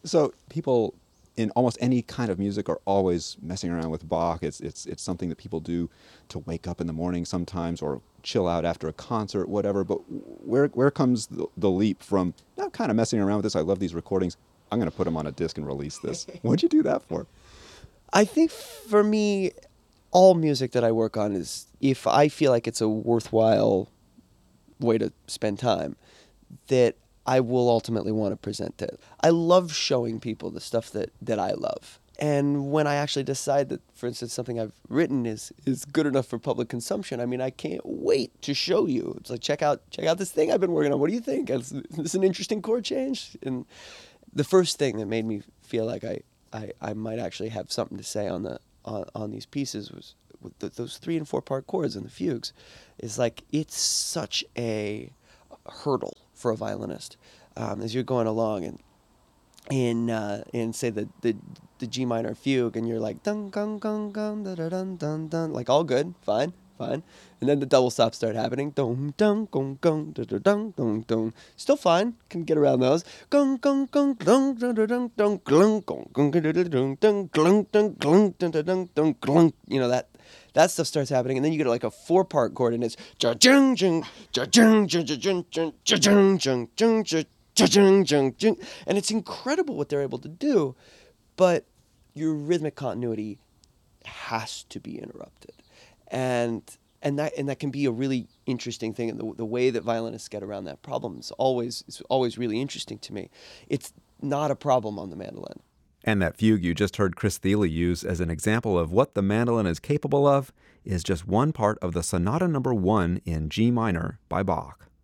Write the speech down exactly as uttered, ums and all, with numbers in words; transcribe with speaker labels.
Speaker 1: So people in almost any kind of music are always messing around with Bach. It's it's it's something that people do to wake up in the morning sometimes, or chill out after a concert, whatever. But where where comes the, the leap from not kind of messing around with this? I love these recordings. I'm going to put them on a disc and release this. What'd you do that for?
Speaker 2: I think for me, all music that I work on is, if I feel like it's a worthwhile way to spend time, that I will ultimately want to present it. I love showing people the stuff that, that I love. And when I actually decide that, for instance, something I've written is, is good enough for public consumption, I mean, I can't wait to show you. It's like, check out check out this thing I've been working on. What do you think? Is this an interesting chord change? And the first thing that made me feel like I, I, I might actually have something to say on the on, on these pieces was with the, those three and four part chords and the fugues. Is like, it's such a hurdle for a violinist um, as you're going along and in uh, in say the, the the G minor fugue, and you're like dun dun dun dun dun dun dun dun, like all good, fine, fine, and then the double stops start happening, dun dun dun dun dun dun dun dun, still fine, can get around those, gung gung gung dun dun dun dun dun glung gung gung dun dun dun glung dun glung dun dun dun dun glung, you know, that that stuff starts happening, and then you get like a four part chord, and it's ja jung jung ja jung jung jung jung ja jung jung jung jung and it's incredible what they're able to do, but your rhythmic continuity has to be interrupted, and and that and that can be a really interesting thing. And the, the way that violinists get around that problem is always is always really interesting to me. It's not a problem on the mandolin.
Speaker 1: And that fugue you just heard Chris Thile use as an example of what the mandolin is capable of is just one part of the Sonata Number One in G minor by Bach.